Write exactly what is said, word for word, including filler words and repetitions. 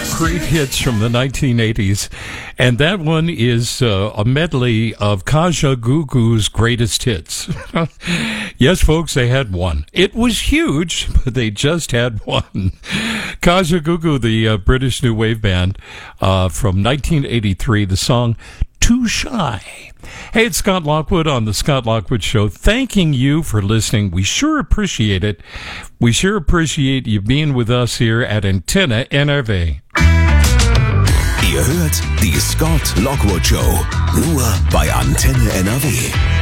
Great hits from the nineteen eighties. And that one is uh, a medley of Kajagoogoo's greatest hits. Yes, folks, they had one. It was huge, but they just had one. Kajagoogoo, the uh, British new wave band uh, from nineteen eighty-three, the song Too Shy. Hey, it's Scott Lockwood on the Scott Lockwood Show, thanking you for listening. We sure appreciate it. We sure appreciate you being with us here at Antenne N R W. Ihr hört die Scott Lockwood Show, nur bei Antenne N R W.